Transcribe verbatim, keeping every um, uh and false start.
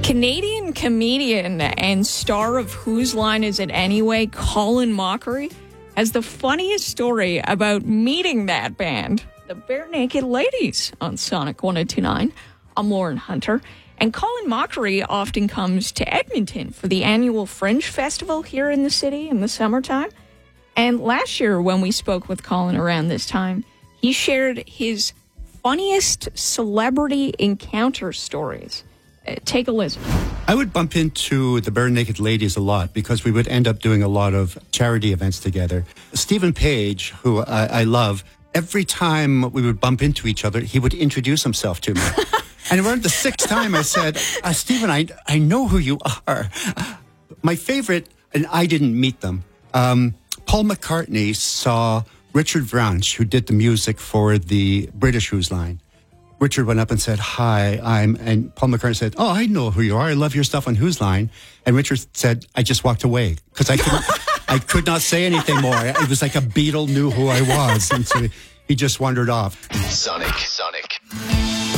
Canadian comedian and star of Whose Line Is It Anyway, Colin Mochrie, has the funniest story about meeting that band, the Bare Naked Ladies, on Sonic one oh two point nine. I'm Lauren Hunter. And Colin Mochrie often comes to Edmonton for the annual Fringe Festival here in the city in the summertime. And last year, when we spoke with Colin around this time, he shared his funniest celebrity encounter stories. Uh, take a listen. I would bump into the Bare Naked Ladies a lot because we would end up doing a lot of charity events together. Stephen Page, who I, I love, every time we would bump into each other, he would introduce himself to me. And around the sixth time, I said, uh, Stephen, I, I know who you are. My favorite, and I didn't meet them, um, Paul McCartney saw Richard Branch, who did the music for the British Whose Line. Richard went up and said, hi, I'm, and Paul McCartney said, oh, I know who you are. I love your stuff on Whose Line. And Richard said, I just walked away because I couldn't, I could not say anything more. It was like a Beatle knew who I was. And so he just wandered off. Sonic, Sonic.